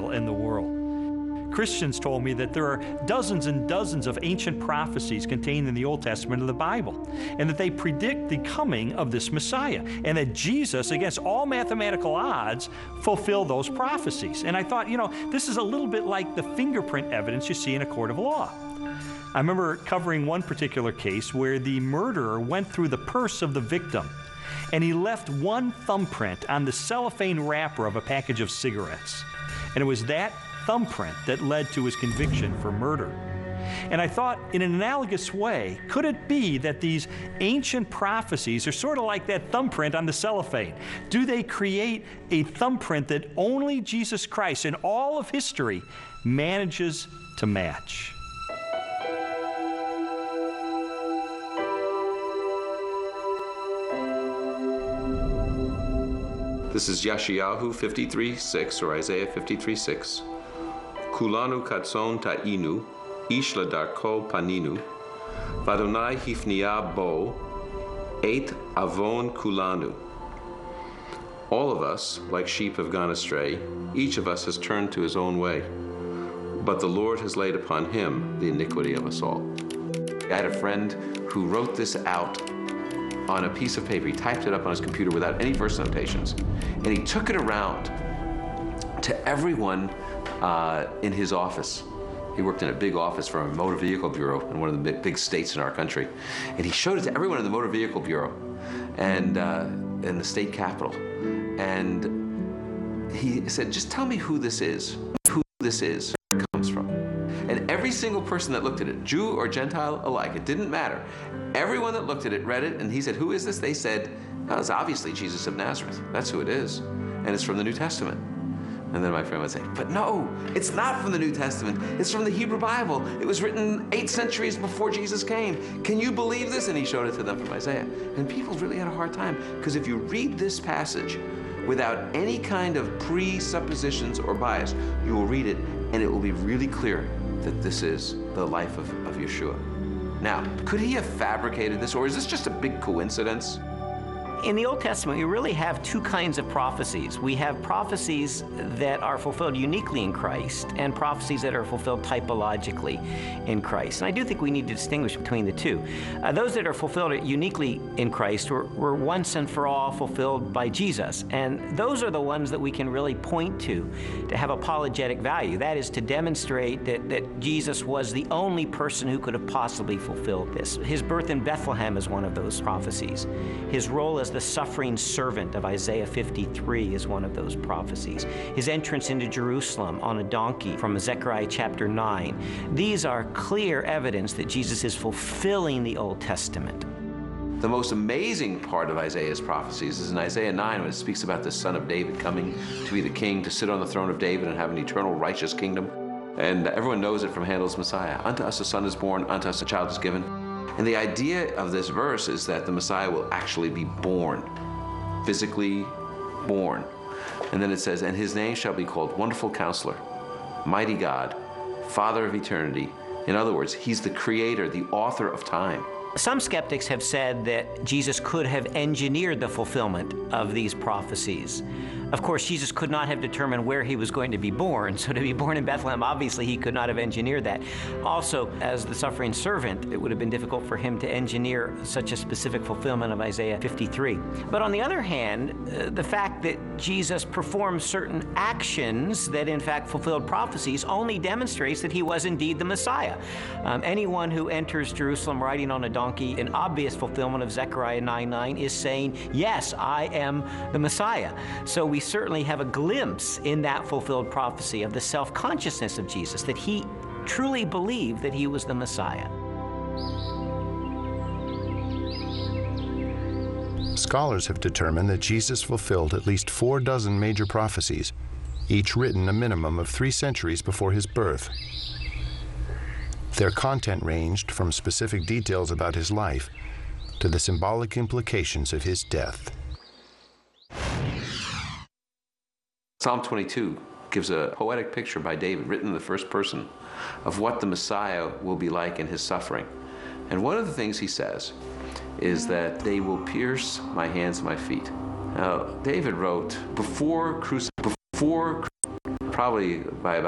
evil in the world. Christians told me that there are dozens and dozens of ancient prophecies contained in the Old Testament of the Bible, and that they predict the coming of this Messiah, and that Jesus, against all mathematical odds, fulfilled those prophecies. And I thought, this is a little bit like the fingerprint evidence you see in a court of law. I remember covering one particular case where the murderer went through the purse of the victim, and he left one thumbprint on the cellophane wrapper of a package of cigarettes. And it was that thumbprint that led to his conviction for murder. And I thought, in an analogous way, could it be that these ancient prophecies are sort of like that thumbprint on the cellophane? Do they create a thumbprint that only Jesus Christ in all of history manages to match? This is Yeshayahu 53:6 or Isaiah 53:6. Kulanu katson ta'inu, ish ladarko paninu, vadonai hifnia bo, et avon kulanu. All of us, like sheep, have gone astray. Each of us has turned to his own way. But the Lord has laid upon him the iniquity of us all. I had a friend who wrote this out on a piece of paper. He typed it up on his computer without any verse notations. And he took it around to everyone in his office. He worked in a big office for a motor vehicle bureau in one of the big states in our country. And he showed it to everyone in the motor vehicle bureau and in the state capitol. And he said, just tell me who this is, where it comes from. And every single person that looked at it, Jew or Gentile alike, it didn't matter. Everyone that looked at it read it, and he said, who is this? They said, oh, it's obviously Jesus of Nazareth. That's who it is. And it's from the New Testament. And then my friend would say, but no, it's not from the New Testament. It's from the Hebrew Bible. It was written 8 centuries before Jesus came. Can you believe this? And he showed it to them from Isaiah. And people really had a hard time, because if you read this passage without any kind of presuppositions or bias, you will read it, and it will be really clear that this is the life of Yeshua. Now, could he have fabricated this, or is this just a big coincidence? In the Old Testament, we really have 2 kinds of prophecies. We have prophecies that are fulfilled uniquely in Christ and prophecies that are fulfilled typologically in Christ. And I do think we need to distinguish between the two. Those that are fulfilled uniquely in Christ were once and for all fulfilled by Jesus. And those are the ones that we can really point to have apologetic value. That is to demonstrate that Jesus was the only person who could have possibly fulfilled this. His birth in Bethlehem is one of those prophecies. His role as the suffering servant of Isaiah 53 is one of those prophecies. His entrance into Jerusalem on a donkey from Zechariah chapter 9. These are clear evidence that Jesus is fulfilling the Old Testament. The most amazing part of Isaiah's prophecies is in Isaiah 9 when it speaks about the son of David coming to be the king, to sit on the throne of David and have an eternal righteous kingdom. And everyone knows it from Handel's Messiah. Unto us a son is born, unto us a child is given. And the idea of this verse is that the Messiah will actually be born, physically born. And then it says, and his name shall be called Wonderful Counselor, Mighty God, Father of Eternity. In other words, he's the creator, the author of time. Some skeptics have said that Jesus could have engineered the fulfillment of these prophecies. Of course, Jesus could not have determined where he was going to be born, so to be born in Bethlehem, obviously he could not have engineered that. Also, as the suffering servant, it would have been difficult for him to engineer such a specific fulfillment of Isaiah 53. But on the other hand, the fact that Jesus performed certain actions that in fact fulfilled prophecies only demonstrates that he was indeed the Messiah. Anyone who enters Jerusalem riding on a donkey in obvious fulfillment of Zechariah 9:9 is saying, yes, I am the Messiah. So we certainly have a glimpse in that fulfilled prophecy of the self-consciousness of Jesus, that he truly believed that he was the Messiah. Scholars have determined that Jesus fulfilled at least 4 dozen major prophecies, each written a minimum of 3 centuries before his birth. Their content ranged from specific details about his life to the symbolic implications of his death. Psalm 22 gives a poetic picture by David, written in the first person, of what the Messiah will be like in his suffering. And one of the things he says is that they will pierce my hands and my feet. Now, David wrote, before probably by